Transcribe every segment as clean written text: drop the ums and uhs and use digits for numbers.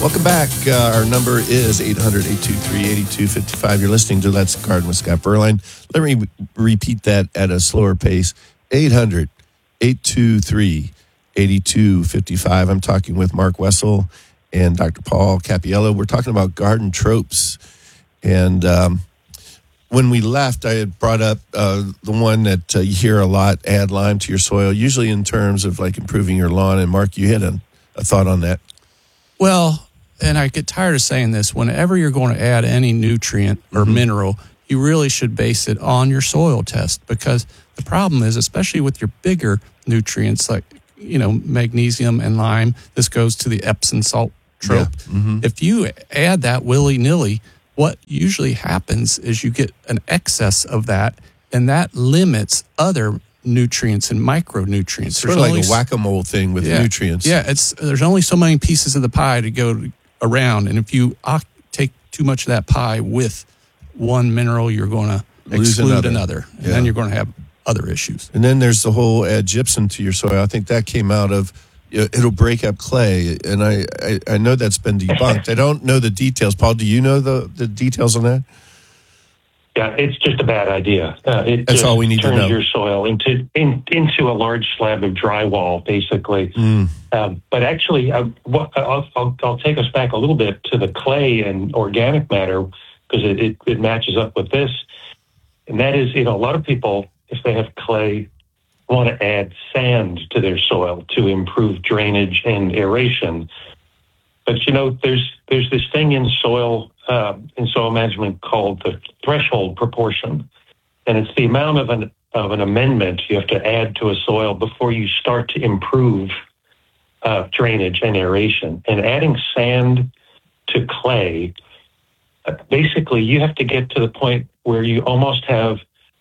Welcome back. Our number is 800-823-8255. You're listening to Let's Garden with Scott Berline. Let me repeat that at a slower pace. 800-823-8255. I'm talking with Mark Wessel and Dr. Paul Cappiello. We're talking about garden tropes. And when we left, I had brought up the one that you hear a lot, add lime to your soil, usually in terms of like improving your lawn. And Mark, you had a thought on that. Well, and I get tired of saying this, whenever you're going to add any nutrient or mineral, you really should base it on your soil test, because the problem is, especially with your bigger nutrients like, magnesium and lime, this goes to the Epsom salt trope. Yeah. If you add that willy-nilly, what usually happens is you get an excess of that, and that limits other nutrients and micronutrients. Sort of like a whack-a-mole thing with nutrients. Yeah, there's only so many pieces of the pie to go around, and if you take too much of that pie with one mineral, you're going to exclude another, and then you're going to have other issues. And then there's the whole add gypsum to your soil. I think that came out of it'll break up clay, and I know that's been debunked. I don't know the details. Paul, do you know the details on that? Yeah, it's just a bad idea. That's all we need to know. Turns your soil into a large slab of drywall, basically. But actually, I'll take us back a little bit to the clay and organic matter, because it matches up with this. And that is, a lot of people, if they have clay, want to add sand to their soil to improve drainage and aeration. But there's this thing in soil management called the threshold proportion, and it's the amount of an amendment you have to add to a soil before you start to improve drainage and aeration. And adding sand to clay, basically, you have to get to the point where you almost have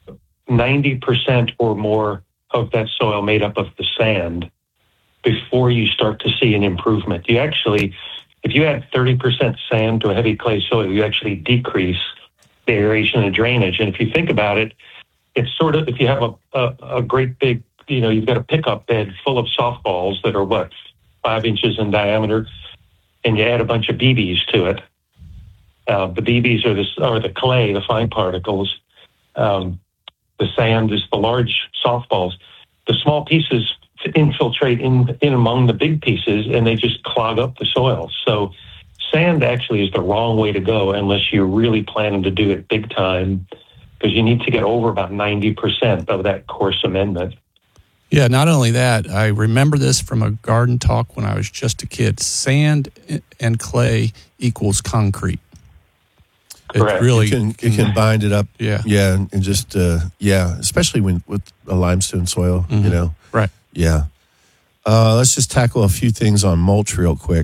90% or more of that soil made up of the sand before you start to see an improvement. You actually, if you add 30% sand to a heavy clay soil, you actually decrease the aeration and drainage. And if you think about it, it's sort of, if you have a great big, you've got a pickup bed full of softballs that are 5 inches in diameter, and you add a bunch of BBs to it. The BBs are the clay, the fine particles. The sand is the large softballs. The small pieces infiltrate in among the big pieces, and they just clog up the soil. So sand actually is the wrong way to go unless you're really planning to do it big time, because you need to get over about 90% of that coarse amendment. Yeah, not only that, I remember this from a garden talk when I was just a kid. Sand and clay equals concrete. Correct. It really it can bind it up. Yeah. Yeah, and just especially with a limestone soil, Right. Yeah. Let's just tackle a few things on mulch real quick.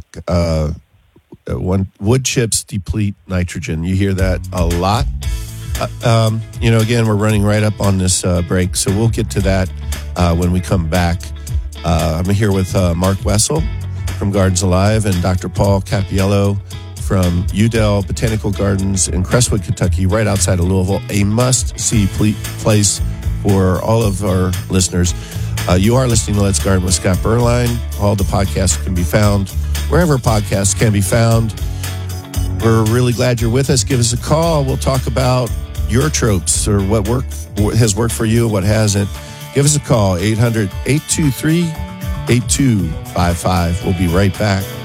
Wood chips deplete nitrogen. You hear that a lot. Again, we're running right up on this break, so we'll get to that when we come back. I'm here with Mark Wessel from Gardens Alive and Dr. Paul Cappiello from Udell Botanical Gardens in Crestwood, Kentucky, right outside of Louisville. A must-see place for all of our listeners. You are listening to Let's Garden with Scott Berline. All the podcasts can be found wherever podcasts can be found. We're really glad you're with us. Give us a call. We'll talk about your tropes or what has worked for you, what hasn't. Give us a call, 800-823-8255. We'll be right back.